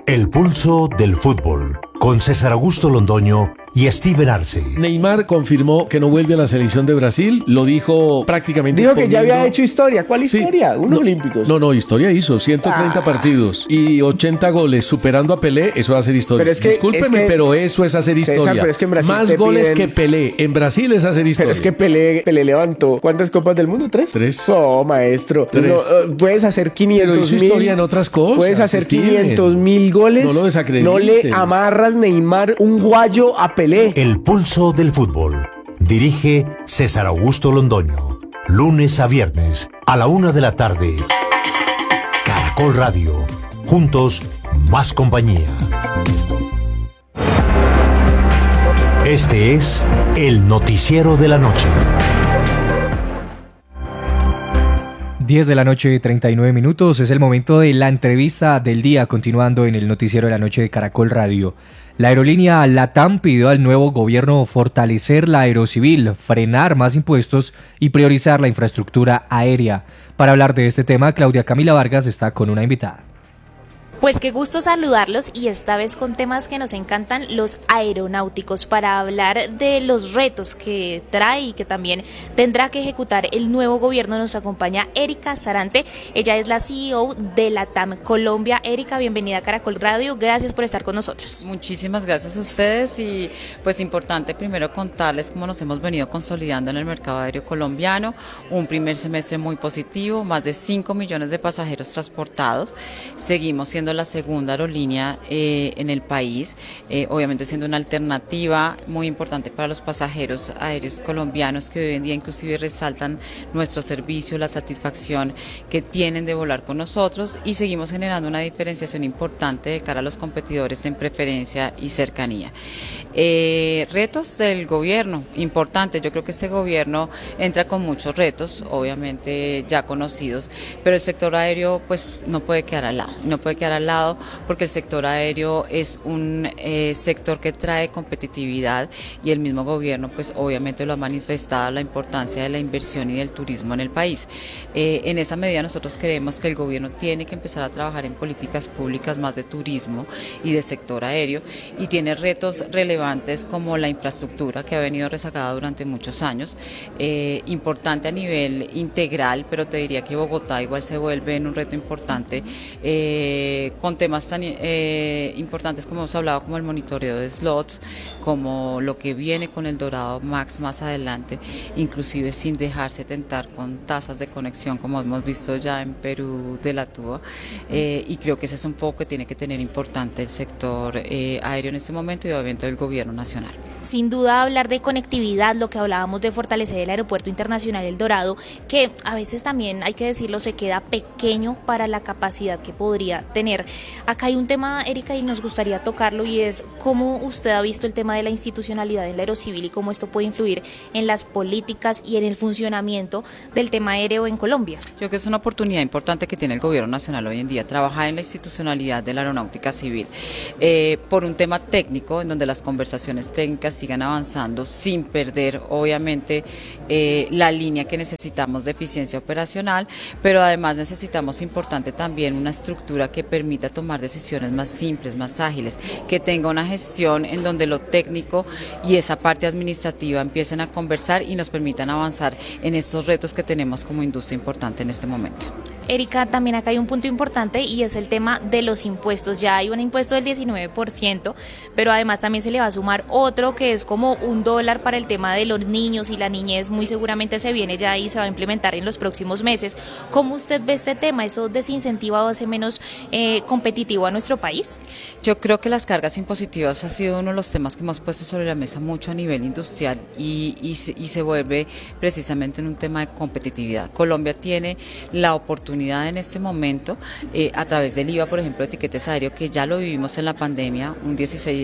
El pulso del fútbol, con César Augusto Londoño y Steven Arce. Neymar confirmó que no vuelve a la selección de Brasil, lo dijo prácticamente. Dijo que ya había hecho historia. ¿Cuál historia? Sí, Unos olímpicos. No, historia hizo 130 partidos y 80 goles, superando a Pelé, eso es hacer historia. Pero es que, discúlpeme, pero eso es hacer historia. César, pero es que en Brasil más goles que Pelé, en Brasil es hacer historia. Pero es que Pelé levantó, ¿cuántas copas del mundo? ¿Tres? Oh, maestro. Tres. No, puedes hacer 500 pero hizo mil. Historia en otras cosas. Puedes hacer Steven. 500.000 goles. No lo desacredites. No le amarras, Neymar, un guayo a Pelé. El pulso del fútbol. Dirige César Augusto Londoño. Lunes a viernes a la 1 de la tarde. Caracol Radio. Juntos, más compañía. Este es el noticiero de la noche. 10 de la noche, 39 minutos. Es el momento de la entrevista del día, continuando en el noticiero de la noche de Caracol Radio. La aerolínea LATAM pidió al nuevo gobierno fortalecer la aerocivil, frenar más impuestos y priorizar la infraestructura aérea. Para hablar de este tema, Claudia Camila Vargas está con una invitada. Pues qué gusto saludarlos y esta vez con temas que nos encantan, los aeronáuticos, para hablar de los retos que trae y que también tendrá que ejecutar el nuevo gobierno. Nos acompaña Erika Sarante, ella es la CEO de LATAM Colombia. Erika, bienvenida a Caracol Radio, gracias por estar con nosotros. Muchísimas gracias a ustedes y pues importante primero contarles cómo nos hemos venido consolidando en el mercado aéreo colombiano, un primer semestre muy positivo, más de 5 millones de pasajeros transportados, seguimos siendo la segunda aerolínea en el país, obviamente siendo una alternativa muy importante para los pasajeros aéreos colombianos que hoy en día inclusive resaltan nuestro servicio, la satisfacción que tienen de volar con nosotros y seguimos generando una diferenciación importante de cara a los competidores en preferencia y cercanía. Retos del gobierno, importantes, yo creo que este gobierno entra con muchos retos, obviamente ya conocidos, pero el sector aéreo pues no puede quedar al lado, porque el sector aéreo es un sector que trae competitividad y el mismo gobierno pues obviamente lo ha manifestado la importancia de la inversión y del turismo en el país. En esa medida nosotros creemos que el gobierno tiene que empezar a trabajar en políticas públicas más de turismo y de sector aéreo y tiene retos relevantes como la infraestructura que ha venido rezagada durante muchos años, importante a nivel integral, pero te diría que Bogotá igual se vuelve en un reto importante con temas tan importantes como hemos hablado, como el monitoreo de slots, como lo que viene con el Dorado Max más adelante, inclusive sin dejarse tentar con tasas de conexión como hemos visto ya en Perú de la TUA, y creo que ese es un poco que tiene que tener importante el sector aéreo en este momento y obviamente el gobierno nacional. Sin duda hablar de conectividad, lo que hablábamos de fortalecer el aeropuerto internacional El Dorado, que a veces también hay que decirlo se queda pequeño para la capacidad que podría tener. Acá hay un tema, Erika, y nos gustaría tocarlo, y es cómo usted ha visto el tema de la institucionalidad en la aerocivil y cómo esto puede influir en las políticas y en el funcionamiento del tema aéreo en Colombia. Yo creo que es una oportunidad importante que tiene el gobierno nacional hoy en día, trabajar en la institucionalidad de la aeronáutica civil, por un tema técnico en donde las conversaciones técnicas sigan avanzando sin perder obviamente la línea que necesitamos de eficiencia operacional, pero además necesitamos importante también una estructura que permita tomar decisiones más simples, más ágiles, que tenga una gestión en donde lo técnico y esa parte administrativa empiecen a conversar y nos permitan avanzar en estos retos que tenemos como industria importante en este momento. Erika, también acá hay un punto importante y es el tema de los impuestos. Ya hay un impuesto del 19%, pero además también se le va a sumar otro que es como $1 para el tema de los niños y la niñez, muy seguramente se viene ya y se va a implementar en los próximos meses. ¿Cómo usted ve este tema? ¿Eso desincentiva o hace menos competitivo a nuestro país? Yo creo que las cargas impositivas ha sido uno de los temas que hemos puesto sobre la mesa mucho a nivel industrial y se vuelve precisamente en un tema de competitividad. Colombia tiene la oportunidad en este momento a través del IVA, por ejemplo, etiquetes aéreos, que ya lo vivimos en la pandemia, un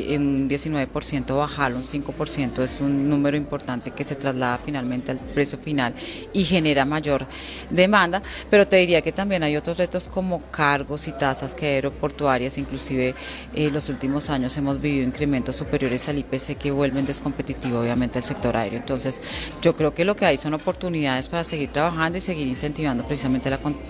19% bajarlo, un 5% es un número importante que se traslada finalmente al precio final y genera mayor demanda, pero te diría que también hay otros retos como cargos y tasas que aeroportuarias, inclusive los últimos años hemos vivido incrementos superiores al IPC que vuelven descompetitivo obviamente el sector aéreo. Entonces yo creo que lo que hay son oportunidades para seguir trabajando y seguir incentivando precisamente la competitividad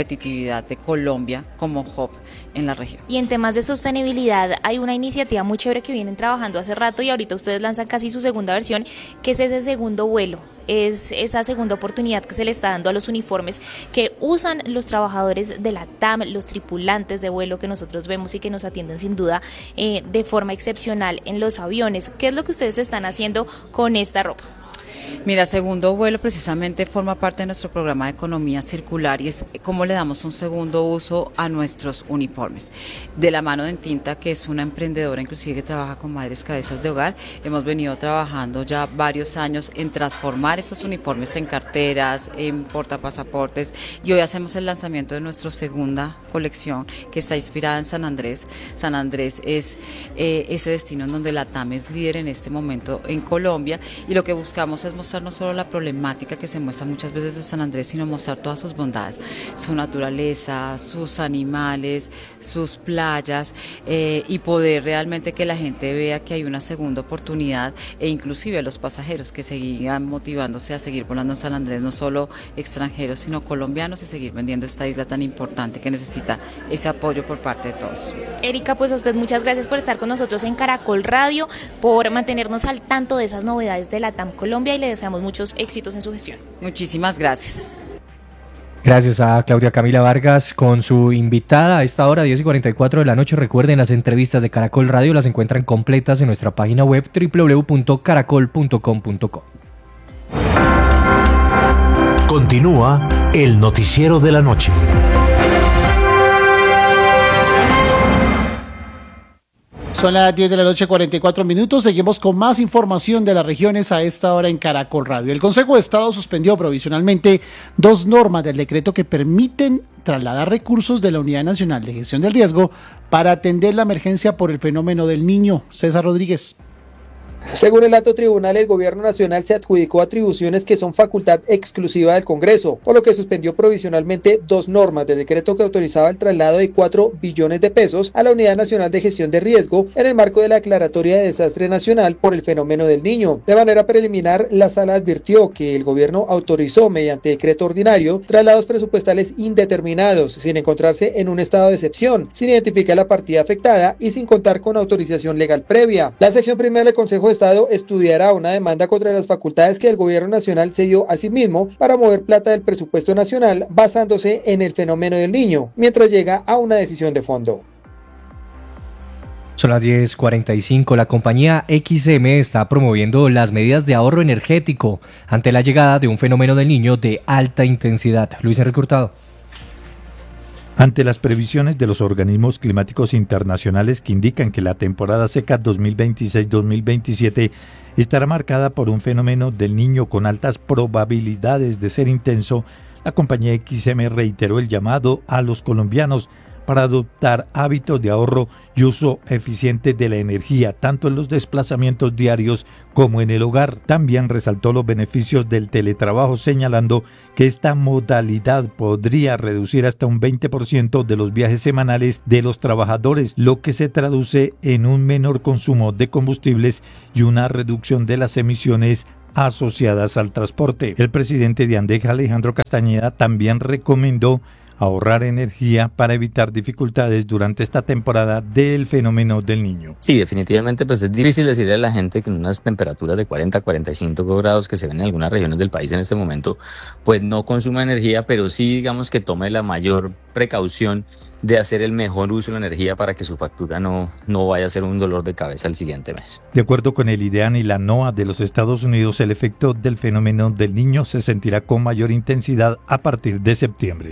competitividad de Colombia como hub en la región. Y en temas de sostenibilidad hay una iniciativa muy chévere que vienen trabajando hace rato y ahorita ustedes lanzan casi su segunda versión, que es ese segundo vuelo. Es esa segunda oportunidad que se le está dando a los uniformes que usan los trabajadores de la TAM, los tripulantes de vuelo que nosotros vemos y que nos atienden sin duda de forma excepcional en los aviones. ¿Qué es lo que ustedes están haciendo con esta ropa? Mira, segundo vuelo precisamente forma parte de nuestro programa de economía circular y es cómo le damos un segundo uso a nuestros uniformes. De la mano de Entinta, que es una emprendedora inclusive que trabaja con madres cabezas de hogar, hemos venido trabajando ya varios años en transformar esos uniformes en carteras, en portapasaportes, y hoy hacemos el lanzamiento de nuestra segunda colección que está inspirada en San Andrés. San Andrés es ese destino en donde la TAM es líder en este momento en Colombia, y lo que buscamos es mostrar no solo la problemática que se muestra muchas veces de San Andrés, sino mostrar todas sus bondades, su naturaleza, sus animales, sus playas, y poder realmente que la gente vea que hay una segunda oportunidad, e inclusive a los pasajeros que sigan motivándose a seguir volando en San Andrés, no solo extranjeros sino colombianos, y seguir vendiendo esta isla tan importante que necesita ese apoyo por parte de todos. Erika, pues a usted muchas gracias por estar con nosotros en Caracol Radio, por mantenernos al tanto de esas novedades de la TAM Colombia, y le deseamos muchos éxitos en su gestión. Muchísimas gracias. Gracias a Claudia Camila Vargas con su invitada a esta hora, 10:44 de la noche. Recuerden, las entrevistas de Caracol Radio las encuentran completas en nuestra página web www.caracol.com.co. Continúa el noticiero de la noche. Son las 10 de la noche, 44 minutos. Seguimos con más información de las regiones a esta hora en Caracol Radio. El Consejo de Estado suspendió provisionalmente 2 normas del decreto que permiten trasladar recursos de la Unidad Nacional de Gestión del Riesgo para atender la emergencia por el fenómeno del Niño. César Rodríguez. Según el alto tribunal, el gobierno nacional se adjudicó atribuciones que son facultad exclusiva del Congreso, por lo que suspendió provisionalmente 2 normas del decreto que autorizaba el traslado de 4 billones de pesos a la Unidad Nacional de Gestión de Riesgo en el marco de la declaratoria de desastre nacional por el fenómeno del Niño. De manera preliminar, la sala advirtió que el gobierno autorizó mediante decreto ordinario traslados presupuestales indeterminados, sin encontrarse en un estado de excepción, sin identificar la partida afectada y sin contar con autorización legal previa. La sección primera del Consejo de Estado estudiará una demanda contra las facultades que el gobierno nacional se dio a sí mismo para mover plata del presupuesto nacional basándose en el fenómeno del Niño, mientras llega a una decisión de fondo. Son las 10:45. La compañía XM está promoviendo las medidas de ahorro energético ante la llegada de un fenómeno del Niño de alta intensidad. Luis Enrique Hurtado. Ante las previsiones de los organismos climáticos internacionales que indican que la temporada seca 2026-2027 estará marcada por un fenómeno del Niño con altas probabilidades de ser intenso, la compañía XM reiteró el llamado a los colombianos para adoptar hábitos de ahorro y uso eficiente de la energía, tanto en los desplazamientos diarios como en el hogar. También resaltó los beneficios del teletrabajo, señalando que esta modalidad podría reducir hasta un 20% de los viajes semanales de los trabajadores, lo que se traduce en un menor consumo de combustibles y una reducción de las emisiones asociadas al transporte. El presidente de ANDEC, Alejandro Castañeda, también recomendó ahorrar energía para evitar dificultades durante esta temporada del fenómeno del Niño. Sí, definitivamente pues es difícil decirle a la gente que en unas temperaturas de 40 a 45 grados que se ven en algunas regiones del país en este momento, pues no consuma energía, pero sí digamos que tome la mayor precaución de hacer el mejor uso de la energía para que su factura no vaya a ser un dolor de cabeza el siguiente mes. De acuerdo con el IDEAN y la NOAA de los Estados Unidos, el efecto del fenómeno del Niño se sentirá con mayor intensidad a partir de septiembre.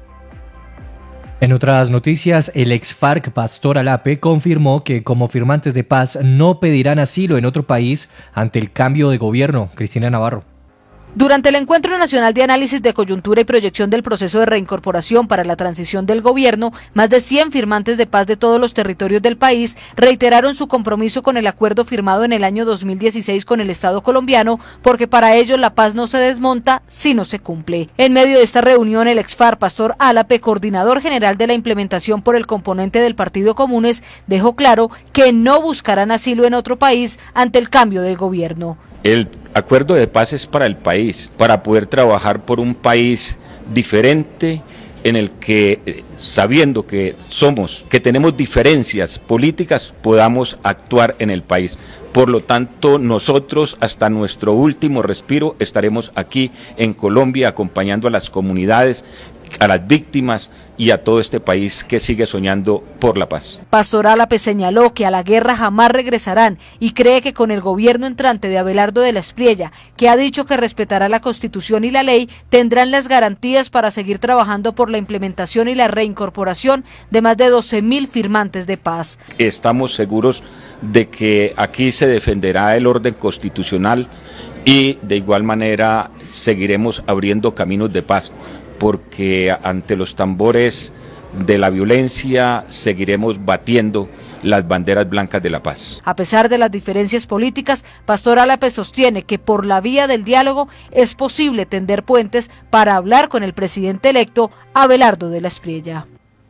En otras noticias, el ex FARC Pastor Alape confirmó que como firmantes de paz no pedirán asilo en otro país ante el cambio de gobierno. Cristina Navarro. Durante el Encuentro Nacional de Análisis de Coyuntura y Proyección del Proceso de Reincorporación para la Transición del Gobierno, más de 100 firmantes de paz de todos los territorios del país reiteraron su compromiso con el acuerdo firmado en el año 2016 con el Estado colombiano, porque para ellos la paz no se desmonta si no se cumple. En medio de esta reunión, el ex-FARC Pastor Alape, coordinador general de la implementación por el componente del Partido Comunes, dejó claro que no buscarán asilo en otro país ante el cambio de gobierno. El acuerdo de paz es para el país, para poder trabajar por un país diferente, en el que, sabiendo que tenemos diferencias políticas, podamos actuar en el país. Por lo tanto, nosotros hasta nuestro último respiro estaremos aquí en Colombia acompañando a las comunidades, a las víctimas y a todo este país que sigue soñando por la paz. Pastor Álape señaló que a la guerra jamás regresarán y cree que con el gobierno entrante de Abelardo de la Espriella, que ha dicho que respetará la Constitución y la ley, tendrán las garantías para seguir trabajando por la implementación y la reincorporación de más de 12.000 firmantes de paz. Estamos seguros de que aquí se defenderá el orden constitucional y de igual manera seguiremos abriendo caminos de paz, porque ante los tambores de la violencia seguiremos batiendo las banderas blancas de la paz. A pesar de las diferencias políticas, Pastor Álape sostiene que por la vía del diálogo es posible tender puentes para hablar con el presidente electo Abelardo de la Espriella.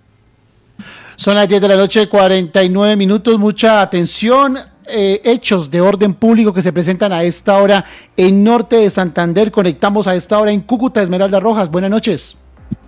Son las 10 de la noche, 49 minutos, mucha atención. Hechos de orden público que se presentan a esta hora en norte de Santander. Conectamos a esta hora en Cúcuta. Esmeralda Rojas, buenas noches.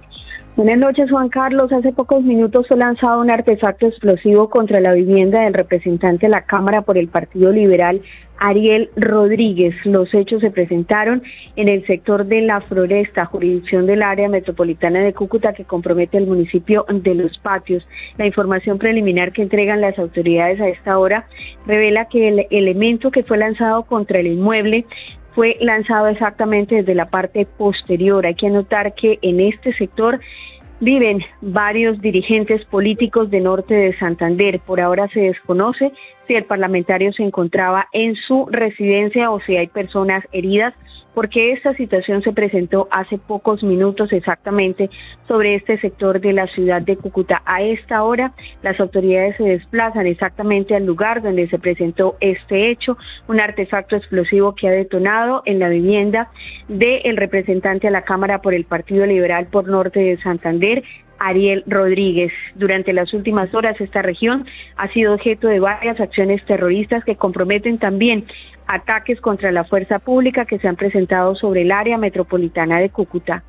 Buenas noches, Juan Carlos. Hace pocos minutos fue lanzado un artefacto explosivo contra la vivienda del representante de la Cámara por el Partido Liberal, Ariel Rodríguez. Los hechos se presentaron en el sector de La Floresta, jurisdicción del área metropolitana de Cúcuta, que compromete el municipio de Los Patios. La información preliminar que entregan las autoridades a esta hora revela que el elemento que fue lanzado contra el inmueble fue lanzado exactamente desde la parte posterior. Hay que anotar que en este sector viven varios dirigentes políticos de norte de Santander. Por ahora se desconoce si el parlamentario se encontraba en su residencia o si hay personas heridas, porque esta situación se presentó hace pocos minutos exactamente sobre este sector de la ciudad de Cúcuta. A esta hora, las autoridades se desplazan exactamente al lugar donde se presentó este hecho, un artefacto explosivo que ha detonado en la vivienda del representante a la Cámara por el Partido Liberal por Norte de Santander, Ariel Rodríguez. Durante las últimas horas, esta región ha sido objeto de varias acciones terroristas que comprometen también ataques contra la fuerza pública que se han presentado sobre el área metropolitana de Cúcuta.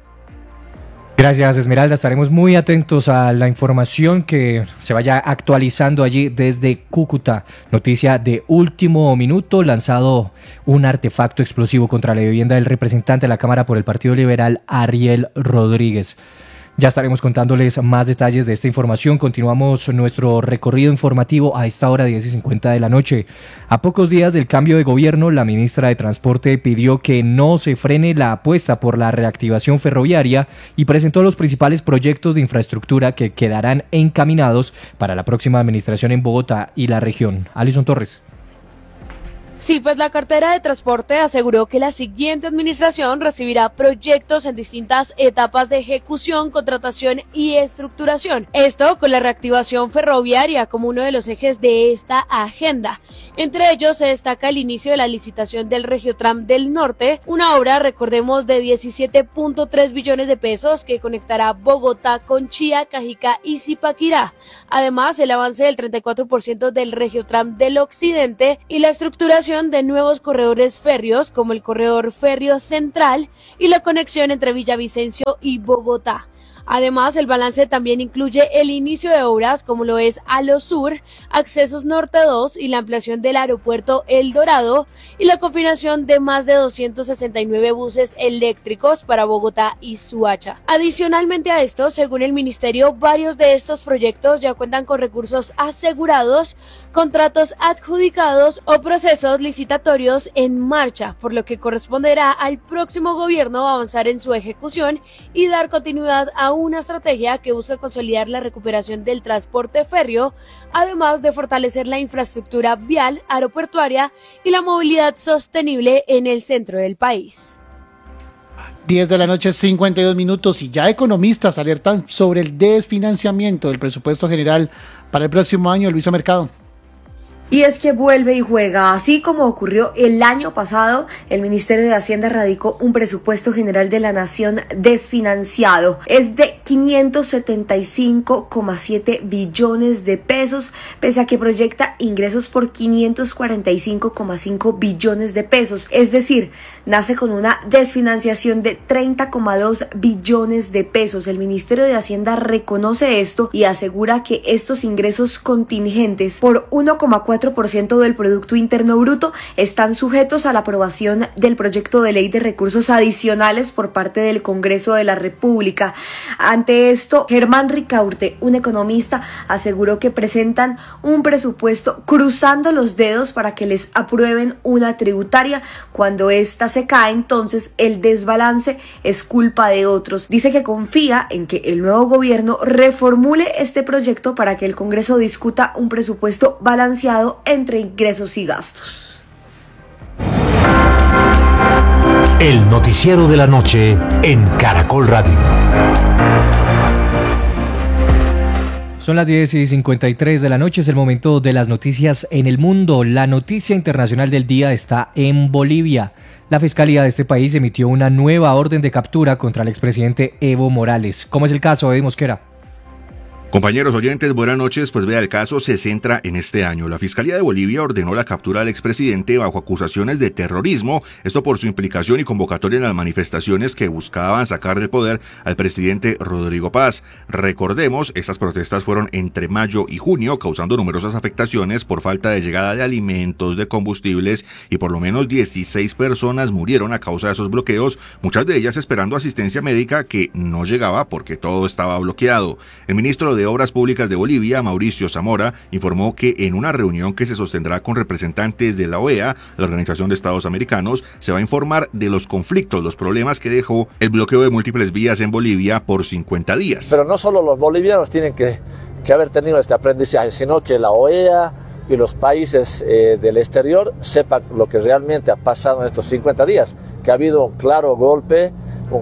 Gracias, Esmeralda. Estaremos muy atentos a la información que se vaya actualizando allí desde Cúcuta. Noticia de último minuto: lanzado un artefacto explosivo contra la vivienda del representante de la Cámara por el Partido Liberal, Ariel Rodríguez. Ya estaremos contándoles más detalles de esta información. Continuamos nuestro recorrido informativo a esta hora 10:50 de la noche. A pocos días del cambio de gobierno, la ministra de Transporte pidió que no se frene la apuesta por la reactivación ferroviaria y presentó los principales proyectos de infraestructura que quedarán encaminados para la próxima administración en Bogotá y la región. Alison Torres. Sí, pues la cartera de transporte aseguró que la siguiente administración recibirá proyectos en distintas etapas de ejecución, contratación y estructuración. Esto con la reactivación ferroviaria como uno de los ejes de esta agenda. Entre ellos se destaca el inicio de la licitación del Regiotram del Norte, una obra, recordemos, de 17.3 billones de pesos que conectará Bogotá con Chía, Cajica y Zipaquirá. Además, el avance del 34% del Regiotram del Occidente y la estructuración de nuevos corredores férreos como el corredor férreo central y la conexión entre Villavicencio y Bogotá. Además, el balance también incluye el inicio de obras como lo es Alo Sur, Accesos Norte 2 y la ampliación del aeropuerto El Dorado y la confinación de más de 269 buses eléctricos para Bogotá y Suacha. Adicionalmente a esto, según el ministerio, varios de estos proyectos ya cuentan con recursos asegurados, contratos adjudicados o procesos licitatorios en marcha, por lo que corresponderá al próximo gobierno avanzar en su ejecución y dar continuidad a una estrategia que busca consolidar la recuperación del transporte férreo, además de fortalecer la infraestructura vial, aeroportuaria y la movilidad sostenible en el centro del país. 10 de la noche, 52 minutos, y ya economistas alertan sobre el desfinanciamiento del presupuesto general para el próximo año. Luisa Mercado. Y es que vuelve y juega. Así como ocurrió el año pasado, el Ministerio de Hacienda radicó un presupuesto general de la Nación desfinanciado. Es de 575,7 billones de pesos, pese a que proyecta ingresos por 545,5 billones de pesos. Es decir, nace con una desfinanciación de 30,2 billones de pesos. El Ministerio de Hacienda reconoce esto y asegura que estos ingresos contingentes por 1,4% del Producto Interno Bruto están sujetos a la aprobación del proyecto de ley de recursos adicionales por parte del Congreso de la República. Ante esto, Germán Ricaurte, un economista, aseguró que presentan un presupuesto cruzando los dedos para que les aprueben una tributaria. Cuando ésta se cae, entonces el desbalance es culpa de otros. Dice que confía en que el nuevo gobierno reformule este proyecto para que el Congreso discuta un presupuesto balanceado entre ingresos y gastos. El noticiero de la noche en Caracol Radio. Son las 10:53 de la noche, es el momento de las noticias en el mundo. La noticia internacional del día está en Bolivia. La Fiscalía de este país emitió una nueva orden de captura contra el expresidente Evo Morales. ¿Cómo es el caso, Eddie Mosquera? Compañeros oyentes, buenas noches. Pues vea, el caso se centra en este año. La Fiscalía de Bolivia ordenó la captura del expresidente bajo acusaciones de terrorismo, esto por su implicación y convocatoria en las manifestaciones que buscaban sacar del poder al presidente Rodrigo Paz. Recordemos, estas protestas fueron entre mayo y junio, causando numerosas afectaciones por falta de llegada de alimentos, de combustibles, y por lo menos 16 personas murieron a causa de esos bloqueos, muchas de ellas esperando asistencia médica que no llegaba porque todo estaba bloqueado. El ministro de Obras Públicas de Bolivia, Mauricio Zamora, informó que en una reunión que se sostendrá con representantes de la OEA, la Organización de Estados Americanos, se va a informar de los conflictos, los problemas que dejó el bloqueo de múltiples vías en Bolivia por 50 días. Pero no solo los bolivianos tienen que haber tenido este aprendizaje, sino que la OEA y los países del exterior sepan lo que realmente ha pasado en estos 50 días, que ha habido un claro golpe,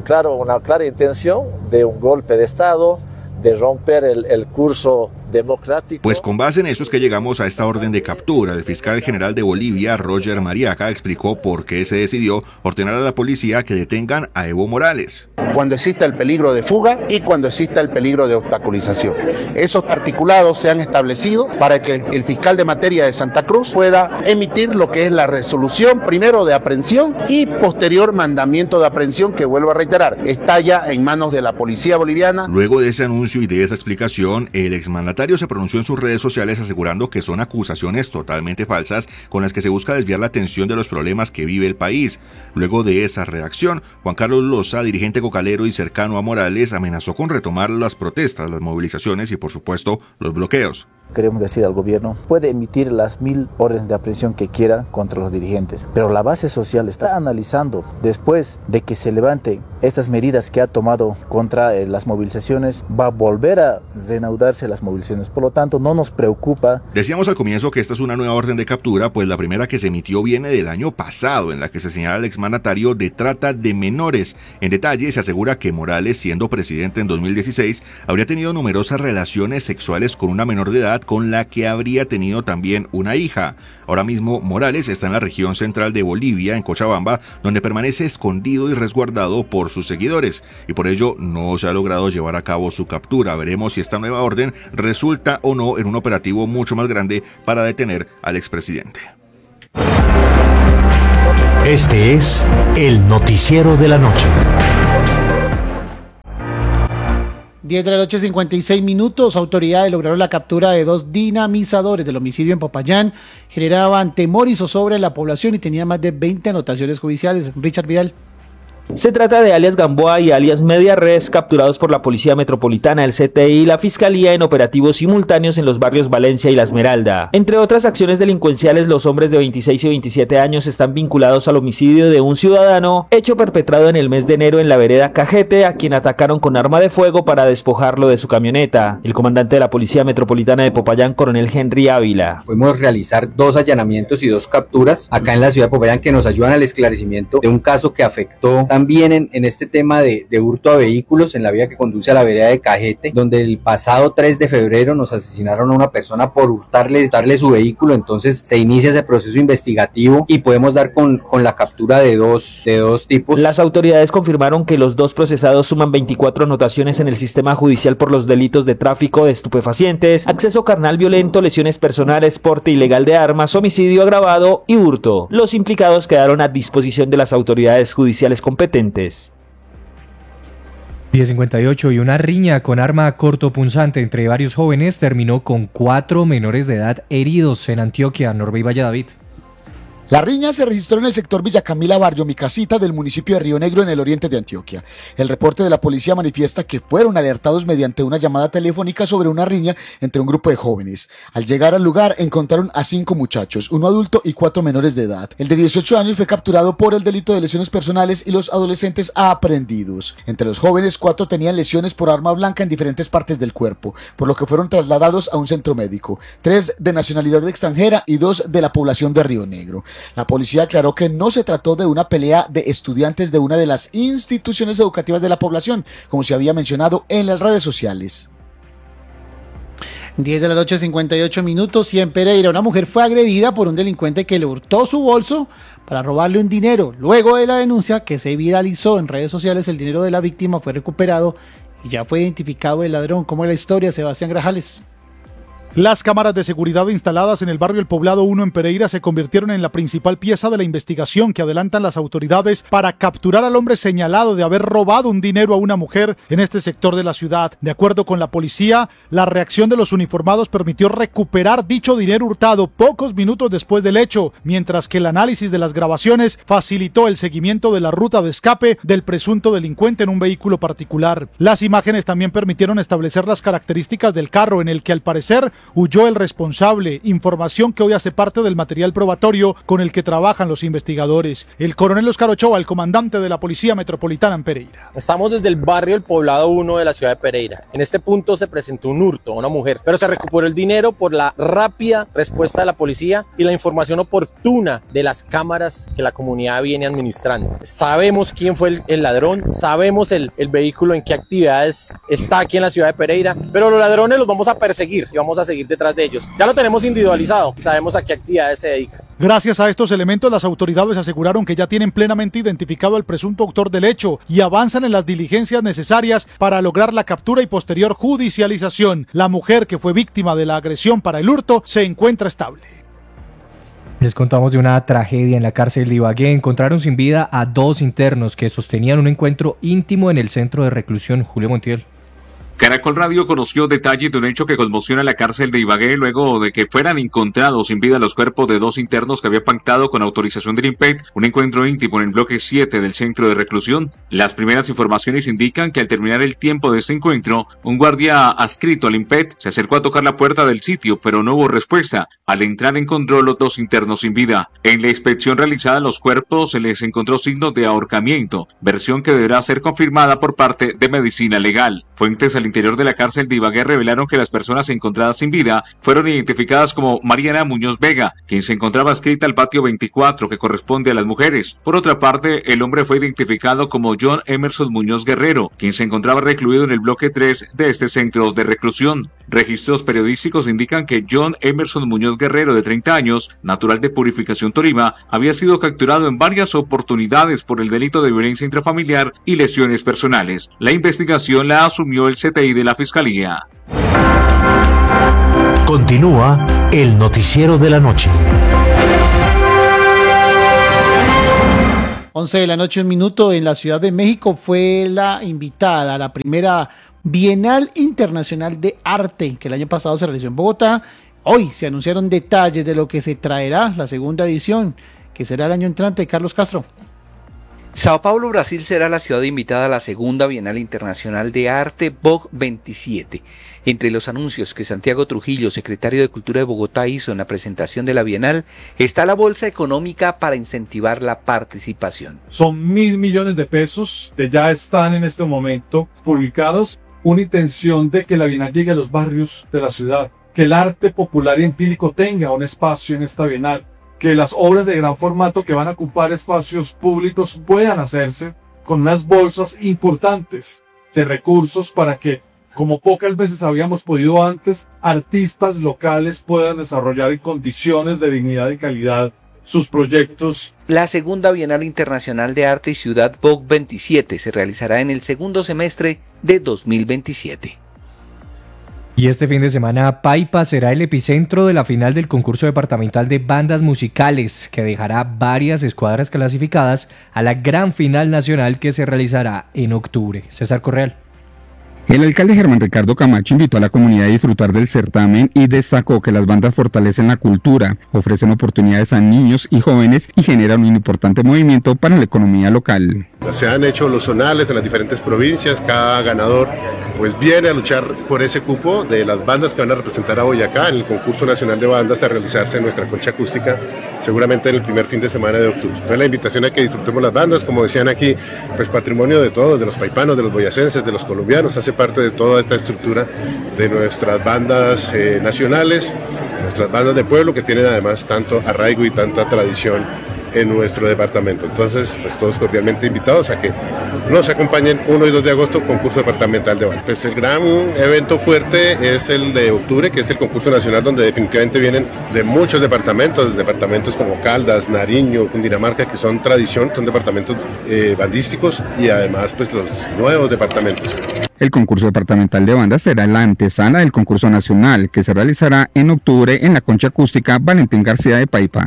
una clara intención de un golpe de Estado, de romper el curso democrático. Pues con base en eso es que llegamos a esta orden de captura. El fiscal general de Bolivia, Roger Mariaca, explicó por qué se decidió ordenar a la policía que detengan a Evo Morales. Cuando exista el peligro de fuga y cuando exista el peligro de obstaculización. Esos articulados se han establecido para que el fiscal de materia de Santa Cruz pueda emitir lo que es la resolución primero de aprehensión y posterior mandamiento de aprehensión, que vuelvo a reiterar, está ya en manos de la policía boliviana. Luego de ese anuncio y de esa explicación, el exmandatario se pronunció en sus redes sociales asegurando que son acusaciones totalmente falsas con las que se busca desviar la atención de los problemas que vive el país. Luego de esa reacción, Juan Carlos Loza, dirigente cocalero y cercano a Morales, amenazó con retomar las protestas, las movilizaciones y por supuesto los bloqueos. Queremos decir al gobierno, puede emitir las 1000 órdenes de aprehensión que quiera contra los dirigentes, pero la base social está analizando, después de que se levante estas medidas que ha tomado contra las movilizaciones, va a volver a reanudarse las movilizaciones, por lo tanto no nos preocupa. Decíamos al comienzo que esta es una nueva orden de captura, pues la primera que se emitió viene del año pasado, en la que se señala al exmandatario de trata de menores. En detalle, se asegura que Morales, siendo presidente en 2016, habría tenido numerosas relaciones sexuales con una menor de edad, con la que habría tenido también una hija. Ahora mismo Morales está en la región central de Bolivia, en Cochabamba, donde permanece escondido y resguardado por sus seguidores, y por ello no se ha logrado llevar a cabo su captura. Veremos si esta nueva orden resulta o no en un operativo mucho más grande para detener al expresidente. Este es el noticiero de la noche. 10 de la noche, 56 minutos. Autoridades lograron la captura de 2 dinamizadores del homicidio en Popayán. Generaban temor y zozobra en la población y tenían más de 20 anotaciones judiciales. Richard Vidal. Se trata de alias Gamboa y alias Media Res, capturados por la Policía Metropolitana, el CTI y la Fiscalía en operativos simultáneos en los barrios Valencia y La Esmeralda. Entre otras acciones delincuenciales, los hombres de 26 y 27 años están vinculados al homicidio de un ciudadano, hecho perpetrado en el mes de enero en la vereda Cajete, a quien atacaron con arma de fuego para despojarlo de su camioneta. El comandante de la Policía Metropolitana de Popayán, coronel Henry Ávila. Pudimos realizar 2 allanamientos y 2 capturas acá en la ciudad de Popayán que nos ayudan al esclarecimiento de un caso que afectó también en este tema de hurto a vehículos en la vía que conduce a la vereda de Cajete, donde el pasado 3 de febrero nos asesinaron a una persona por hurtarle su vehículo. Entonces se inicia ese proceso investigativo y podemos dar con la captura de dos tipos. Las autoridades confirmaron que los dos procesados suman 24 anotaciones en el sistema judicial por los delitos de tráfico de estupefacientes, acceso carnal violento, lesiones personales, porte ilegal de armas, homicidio agravado y hurto. Los implicados quedaron a disposición de las autoridades judiciales competentes. 10:58 y una riña con arma cortopunzante entre varios jóvenes terminó con 4 menores de edad heridos en Antioquia. Norby Valladolid. La riña se registró en el sector Villa Camila, barrio Mi Casita del municipio de Río Negro, en el oriente de Antioquia. El reporte de la policía manifiesta que fueron alertados mediante una llamada telefónica sobre una riña entre un grupo de jóvenes. Al llegar al lugar encontraron a 5 muchachos, uno adulto y 4 menores de edad. El de 18 años fue capturado por el delito de lesiones personales y los adolescentes aprehendidos. Entre los jóvenes, 4 tenían lesiones por arma blanca en diferentes partes del cuerpo, por lo que fueron trasladados a un centro médico. 3 de nacionalidad extranjera y 2 de la población de Río Negro. La policía aclaró que no se trató de una pelea de estudiantes de una de las instituciones educativas de la población, como se había mencionado en las redes sociales. 10 de la noche, 58 minutos, y en Pereira una mujer fue agredida por un delincuente que le hurtó su bolso para robarle un dinero. Luego de la denuncia que se viralizó en redes sociales, el dinero de la víctima fue recuperado y ya fue identificado el ladrón. ¿Cómo es la historia, Sebastián Grajales? Las cámaras de seguridad instaladas en el barrio El Poblado 1 en Pereira se convirtieron en la principal pieza de la investigación que adelantan las autoridades para capturar al hombre señalado de haber robado un dinero a una mujer en este sector de la ciudad. De acuerdo con la policía, la reacción de los uniformados permitió recuperar dicho dinero hurtado pocos minutos después del hecho, mientras que el análisis de las grabaciones facilitó el seguimiento de la ruta de escape del presunto delincuente en un vehículo particular. Las imágenes también permitieron establecer las características del carro en el que al parecer huyó el responsable, información que hoy hace parte del material probatorio con el que trabajan los investigadores. El coronel Oscar Ochoa, el comandante de la Policía Metropolitana en Pereira. Estamos desde el barrio El Poblado 1 de la ciudad de Pereira. En este punto se presentó un hurto a una mujer, pero se recuperó el dinero por la rápida respuesta de la policía y la información oportuna de las cámaras que la comunidad viene administrando. Sabemos quién fue el ladrón, sabemos el vehículo en qué actividades está aquí en la ciudad de Pereira, pero los ladrones los vamos a perseguir y vamos a seguir detrás de ellos. Ya lo tenemos individualizado, sabemos a qué actividades se dedica. Gracias a estos elementos, las autoridades aseguraron que ya tienen plenamente identificado al presunto autor del hecho y avanzan en las diligencias necesarias para lograr la captura y posterior judicialización. La mujer que fue víctima de la agresión para el hurto se encuentra estable. Les contamos de una tragedia en la cárcel de Ibagué. Encontraron sin vida a 2 internos que sostenían un encuentro íntimo en el centro de reclusión. Julio Montiel. Caracol Radio conoció detalles de un hecho que conmociona la cárcel de Ibagué luego de que fueran encontrados sin vida los cuerpos de 2 internos que había pactado con autorización del INPET un encuentro íntimo en el bloque 7 del centro de reclusión. Las primeras informaciones indican que al terminar el tiempo de este encuentro, un guardia adscrito al INPET se acercó a tocar la puerta del sitio, pero no hubo respuesta. Al entrar encontró los 2 internos sin vida. En la inspección realizada en los cuerpos se les encontró signos de ahorcamiento, versión que deberá ser confirmada por parte de medicina legal. Fuentes al interior de la cárcel de Ibagué revelaron que las personas encontradas sin vida fueron identificadas como Mariana Muñoz Vega, quien se encontraba adscrita al patio 24, que corresponde a las mujeres. Por otra parte, el hombre fue identificado como John Emerson Muñoz Guerrero, quien se encontraba recluido en el bloque 3 de este centro de reclusión. Registros periodísticos indican que John Emerson Muñoz Guerrero, de 30 años, natural de Purificación, Tolima, había sido capturado en varias oportunidades por el delito de violencia intrafamiliar y lesiones personales. La investigación la asumió el CTI de la Fiscalía. Continúa el noticiero de la noche. 11 de la noche, 1 minuto. En la Ciudad de México fue la invitada a la primera Bienal Internacional de Arte, que el año pasado se realizó en Bogotá. Hoy se anunciaron detalles de lo que se traerá la segunda edición, que será el año entrante. Carlos Castro. Sao Paulo, Brasil, será la ciudad invitada a la segunda Bienal Internacional de Arte BOG 27. Entre los anuncios que Santiago Trujillo, secretario de Cultura de Bogotá, hizo en la presentación de la Bienal, está la bolsa económica para incentivar la participación. Son 1.000 millones de pesos que ya están en este momento publicados. Una intención de que la Bienal llegue a los barrios de la ciudad, que el arte popular y empírico tenga un espacio en esta Bienal, que las obras de gran formato que van a ocupar espacios públicos puedan hacerse con unas bolsas importantes de recursos para que, como pocas veces habíamos podido antes, artistas locales puedan desarrollar en condiciones de dignidad y calidad sus proyectos. La segunda Bienal Internacional de Arte y Ciudad Vogue 27 se realizará en el segundo semestre de 2027. Y este fin de semana, Paipa será el epicentro de la final del concurso departamental de bandas musicales, que dejará varias escuadras clasificadas a la gran final nacional que se realizará en octubre. César Correal. El alcalde Germán Ricardo Camacho invitó a la comunidad a disfrutar del certamen y destacó que las bandas fortalecen la cultura, ofrecen oportunidades a niños y jóvenes y generan un importante movimiento para la economía local. Se han hecho los zonales en las diferentes provincias, cada ganador pues viene a luchar por ese cupo de las bandas que van a representar a Boyacá en el concurso nacional de bandas a realizarse en nuestra concha acústica, seguramente en el primer fin de semana de octubre. Fue la invitación a que disfrutemos las bandas, como decían aquí, pues patrimonio de todos, de los paipanos, de los boyacenses, de los colombianos, hace parte de toda esta estructura de nuestras bandas nacionales, nuestras bandas de pueblo que tienen además tanto arraigo y tanta tradición en nuestro departamento. Entonces, pues todos cordialmente invitados a que nos acompañen 1 y 2 de agosto, concurso departamental de banda. Pues el gran evento fuerte es el de octubre, que es el concurso nacional donde definitivamente vienen de muchos departamentos como Caldas, Nariño, Cundinamarca, que son tradición, son departamentos bandísticos y además pues los nuevos departamentos. El concurso departamental de bandas será la antesala del concurso nacional que se realizará en octubre en la concha acústica Valentín García de Paipa.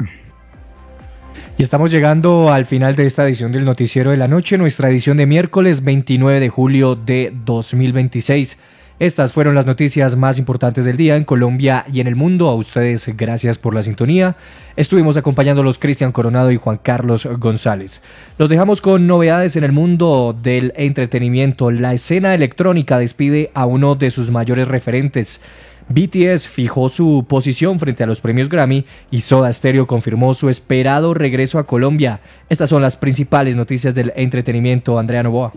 Y estamos llegando al final de esta edición del Noticiero de la Noche, nuestra edición de miércoles 29 de julio de 2026. Estas fueron las noticias más importantes del día en Colombia y en el mundo. A ustedes, gracias por la sintonía. Estuvimos acompañándolos Cristian Coronado y Juan Carlos González. Los dejamos con novedades en el mundo del entretenimiento. La escena electrónica despide a uno de sus mayores referentes. BTS fijó su posición frente a los premios Grammy y Soda Stereo confirmó su esperado regreso a Colombia. Estas son las principales noticias del entretenimiento. Andrea Novoa.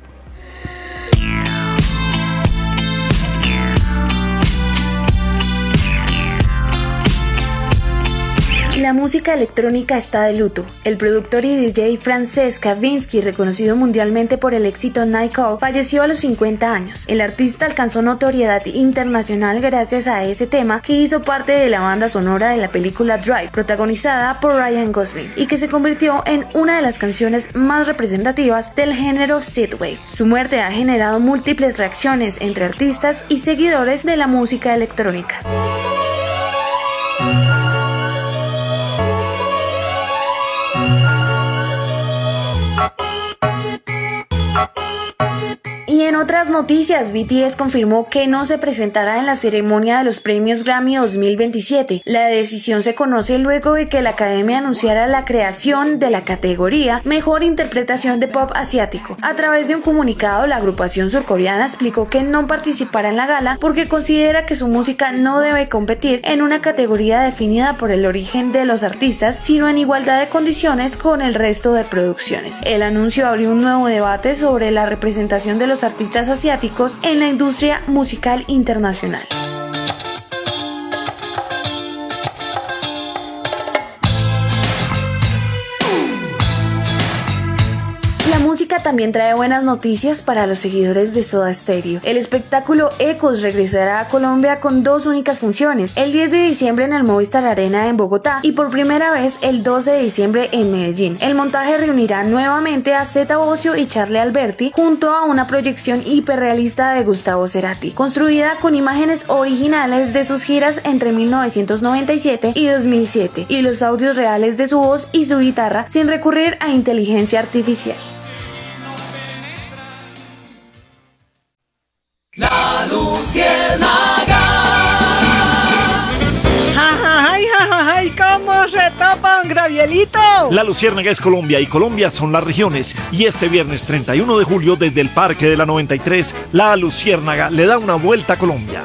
La música electrónica está de luto. El productor y DJ Francesc Kavinsky, reconocido mundialmente por el éxito Night Call, falleció a los 50 años. El artista alcanzó notoriedad internacional gracias a ese tema que hizo parte de la banda sonora de la película Drive, protagonizada por Ryan Gosling, y que se convirtió en una de las canciones más representativas del género synthwave. Su muerte ha generado múltiples reacciones entre artistas y seguidores de la música electrónica. Y en otras noticias, BTS confirmó que no se presentará en la ceremonia de los premios Grammy 2027. La decisión se conoce luego de que la academia anunciara la creación de la categoría Mejor Interpretación de Pop Asiático. A través de un comunicado, la agrupación surcoreana explicó que no participará en la gala porque considera que su música no debe competir en una categoría definida por el origen de los artistas, sino en igualdad de condiciones con el resto de producciones. El anuncio abrió un nuevo debate sobre la representación de los artistas asiáticos en la industria musical internacional. La música también trae buenas noticias para los seguidores de Soda Stereo. El espectáculo Ecos regresará a Colombia con 2 únicas funciones, el 10 de diciembre en el Movistar Arena en Bogotá y por primera vez el 12 de diciembre en Medellín. El montaje reunirá nuevamente a Zeta Bosio y Charlie Alberti junto a una proyección hiperrealista de Gustavo Cerati, construida con imágenes originales de sus giras entre 1997 y 2007 y los audios reales de su voz y su guitarra sin recurrir a inteligencia artificial. La Luciérnaga. ¡Ay, cómo se tapa un gravielito! La Luciérnaga es Colombia y Colombia son las regiones. Y este viernes 31 de julio desde el Parque de la 93, la Luciérnaga le da una vuelta a Colombia.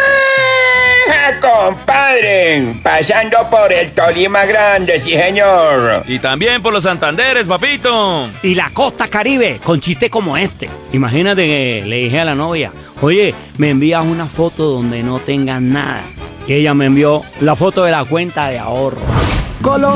Compadre, pasando por el Tolima Grande, sí señor. Y también por los Santanderes, papito. Y la costa Caribe, con chistes como este. Imagínate que le dije a la novia, oye, me envías una foto donde no tengas nada. Y ella me envió la foto de la cuenta de ahorro. Colombia.